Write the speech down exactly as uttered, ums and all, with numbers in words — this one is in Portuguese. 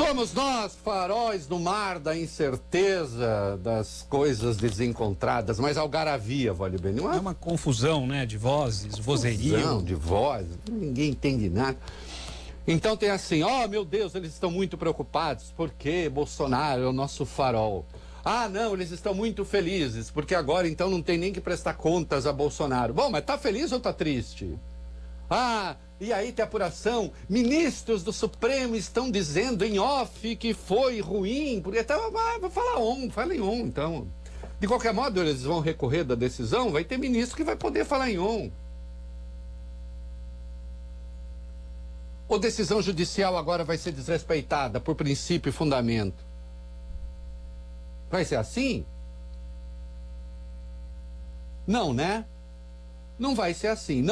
Somos nós, faróis no mar da incerteza, das coisas desencontradas, mas algaravia, vale bem. Não É uma confusão, né, de vozes, vozerio. Não, de vozes, ninguém entende nada. Então tem assim, ó, oh, meu Deus, eles estão muito preocupados porque Bolsonaro é o nosso farol. Ah, não, eles estão muito felizes, porque agora então não tem nem que prestar contas a Bolsonaro. Bom, mas tá feliz ou tá triste? Ah, e aí tem apuração, ministros do Supremo estão dizendo em off que foi ruim, porque então, ah, vou falar um, fala em um, então. De qualquer modo, eles vão recorrer da decisão, vai ter ministro que vai poder falar em um. Ou decisão judicial agora vai ser desrespeitada por princípio e fundamento? Vai ser assim? Não, né? Não vai ser assim. Não